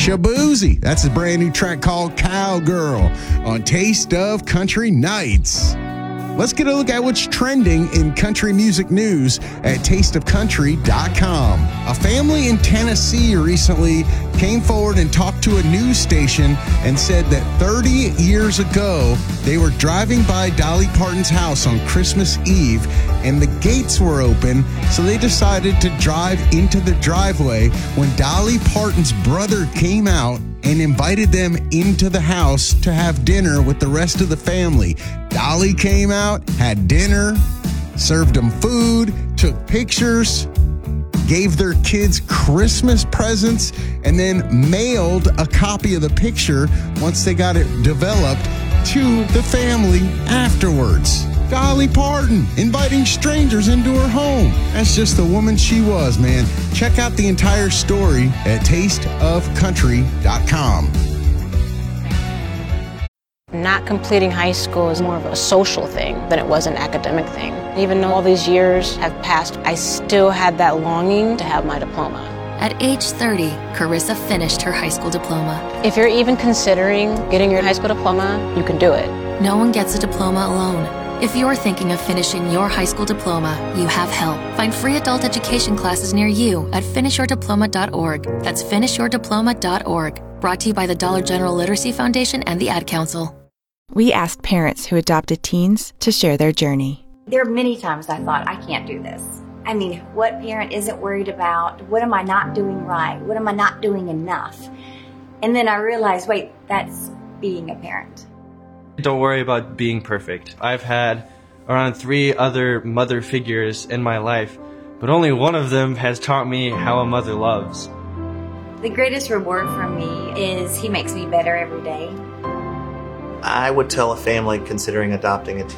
Shaboozey. That's a brand new track called Cowgirl on Taste of Country Nights. Let's get a look at what's trending in country music news at tasteofcountry.com. A family in Tennessee recently came forward and talked to a news station and said that 30 years ago, they were driving by Dolly Parton's house on Christmas Eve and the gates were open, so they decided to drive into the driveway when Dolly Parton's brother came out and invited them into the house to have dinner with the rest of the family. Dolly came out, had dinner, served them food, took pictures, gave their kids Christmas presents, and then mailed a copy of the picture once they got it developed to the family afterwards. Dolly Parton inviting strangers into her home. That's just the woman she was, man. Check out the entire story at tasteofcountry.com. Not completing high school is more of a social thing than it was an academic thing. Even though all these years have passed, I still had that longing to have my diploma. At age 30, Carissa finished her high school diploma. If you're even considering getting your high school diploma, you can do it. No one gets a diploma alone. If you're thinking of finishing your high school diploma, you have help. Find free adult education classes near you at finishyourdiploma.org. That's finishyourdiploma.org. Brought to you by the Dollar General Literacy Foundation and the Ad Council. We asked parents who adopted teens to share their journey. There are many times I thought, I can't do this. I mean, what parent isn't worried about? What am I not doing right? What am I not doing enough? And then I realized, wait, that's being a parent. Don't worry about being perfect. I've had around 3 other mother figures in my life, but only one of them has taught me how a mother loves. The greatest reward for me is he makes me better every day. I would tell a family considering adopting a teen